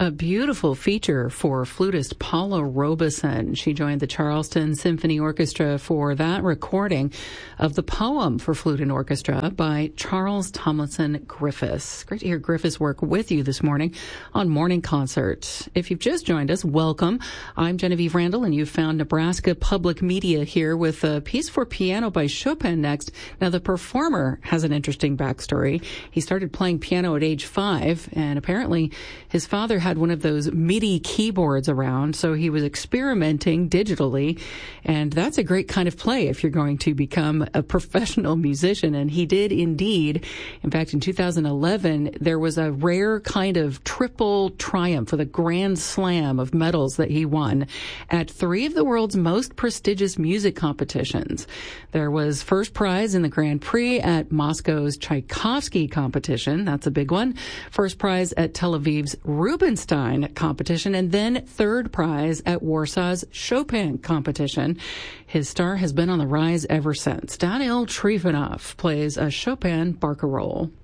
A beautiful feature for flutist Paula Robeson. She joined the Charleston Symphony Orchestra for that recording of the poem for flute and orchestra by Charles Tomlinson Griffiths. Great to hear Griffiths' work with you this morning on Morning Concert. If you've just joined us, welcome. I'm Genevieve Randall, and you've found Nebraska Public Media here with a piece for piano by Chopin next. Now, the performer has an interesting backstory. He started playing piano at age 5, and apparently his father had one of those MIDI keyboards around, so he was experimenting digitally, and that's a great kind of play if you're going to become a professional musician, and he did indeed. In fact, in 2011, there was a rare kind of triple triumph with a grand slam of medals that he won at 3 of the world's most prestigious music competitions. There was first prize in the Grand Prix at Moscow's Tchaikovsky competition. That's a big one. First prize at Tel Aviv's Rubinstein competition, and then third prize at Warsaw's Chopin competition. His star has been on the rise ever since. Daniil Trifonov plays a Chopin barcarolle.